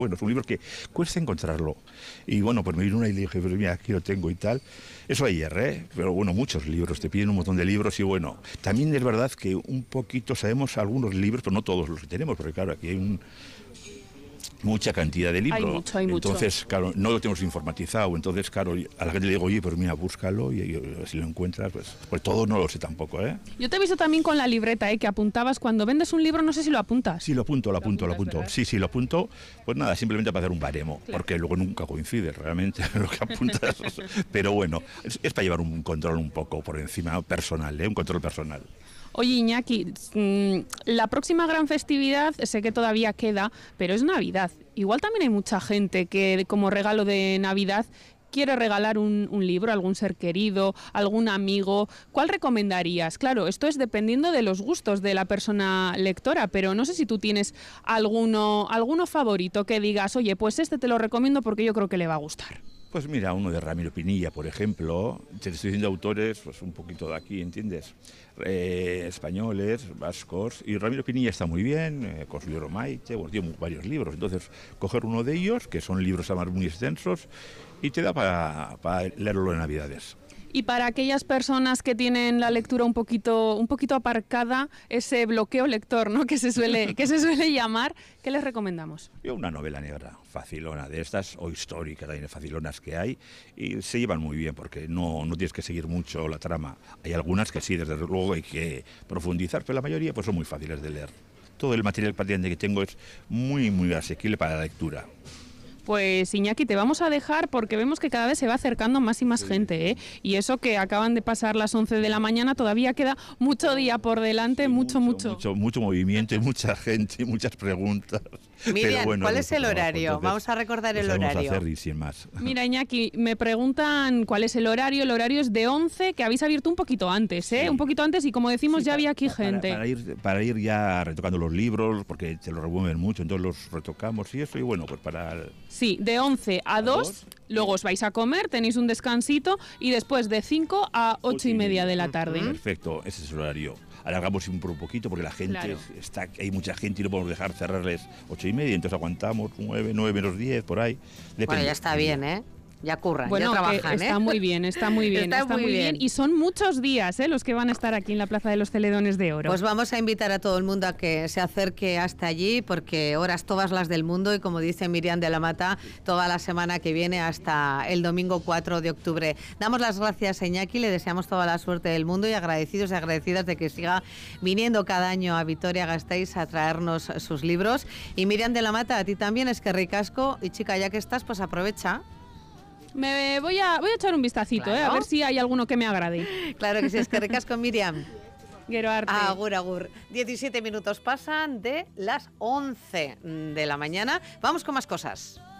Bueno, es un libro que cuesta encontrarlo. Y bueno, pues me vino una y le dije, pero mira, aquí lo tengo y tal. Eso ayer, ¿eh? Pero bueno, muchos libros, te piden un montón de libros y bueno, también es verdad que un poquito sabemos algunos libros, pero no todos los que tenemos, porque claro, aquí hay mucha cantidad de libros. Hay mucho. Entonces, claro, no lo tenemos informatizado. Entonces, claro, a la gente le digo, oye, pero mira, búscalo y si lo encuentras, pues todo no lo sé tampoco, ¿eh? Yo te he visto también con la libreta, que apuntabas cuando vendes un libro, no sé si lo apuntas. Sí, lo apunto. ¿Verdad? Sí, lo apunto. Pues nada, simplemente para hacer un baremo, claro. Porque luego nunca coincide realmente lo que apuntas. Pero bueno, es para llevar un control un poco por encima personal, ¿eh? Un control personal. Oye, Iñaki, la próxima gran festividad, sé que todavía queda, pero es Navidad. Igual también hay mucha gente que como regalo de Navidad quiere regalar un libro a algún ser querido, algún amigo. ¿Cuál recomendarías? Claro, esto es dependiendo de los gustos de la persona lectora, pero no sé si tú tienes alguno favorito que digas, oye, pues este te lo recomiendo porque yo creo que le va a gustar. Pues mira, uno de Ramiro Pinilla, por ejemplo. Te estoy diciendo autores, pues un poquito de aquí, ¿entiendes? Españoles, vascos. Y Ramiro Pinilla está muy bien, con su libro Maite, bueno, tiene varios libros. Entonces, coger uno de ellos, que son libros además muy extensos, y te da para leerlo en Navidades. Y para aquellas personas que tienen la lectura un poquito aparcada, ese bloqueo lector, ¿no? que se suele llamar, ¿qué les recomendamos? Yo una novela negra, facilona de estas, o histórica también, facilonas que hay, y se llevan muy bien porque no tienes que seguir mucho la trama. Hay algunas que sí, desde luego hay que profundizar, pero la mayoría pues son muy fáciles de leer. Todo el material patente que tengo es muy, muy asequible para la lectura. Pues Iñaki, te vamos a dejar porque vemos que cada vez se va acercando más y más gente, ¿eh? Y eso que acaban de pasar las 11 de la mañana, todavía queda mucho día por delante, sí, mucho movimiento y mucha gente y muchas preguntas. Miriam, bueno, ¿cuál es el horario? Vamos a recordar el horario. Vamos a hacer y sin más. Mira, Iñaki, me preguntan cuál es el horario. El horario es de 11, que habéis abierto un poquito antes, ¿eh? Sí. Un poquito antes y como decimos, sí, ya había aquí gente. Para ir ya retocando los libros, porque te los remueven mucho, entonces los retocamos y eso, y bueno, pues para... Sí, de 11 a 2, luego os vais a comer, tenéis un descansito y después de 5 a 8 y media de la tarde. Perfecto, ese es el horario. Alargamos un poquito porque la gente hay mucha gente y no podemos dejar cerrarles 8 y media, entonces aguantamos 9 menos 10, por ahí. Depende. Bueno, ya está bien, ¿eh? Ya curran, bueno, ya trabajan, está muy bien, está muy bien. Y son muchos días, los que van a estar aquí en la Plaza de los Celedones de Oro. Pues vamos a invitar a todo el mundo a que se acerque hasta allí, porque horas todas las del mundo, y como dice Miriam de la Mata, toda la semana que viene hasta el domingo 4 de octubre. Damos las gracias a Iñaki, le deseamos toda la suerte del mundo y agradecidos y agradecidas de que siga viniendo cada año a Vitoria-Gasteiz a traernos sus libros. Y Miriam de la Mata, a ti también, es que ricasco, y chica, ya que estás, pues aprovecha. Me voy a echar un vistacito, claro. A ver si hay alguno que me agrade. Claro que sí, es que ricasco, Miriam. Gero arte. Agur, agur. 17 minutos pasan de las 11 de la mañana. Vamos con más cosas.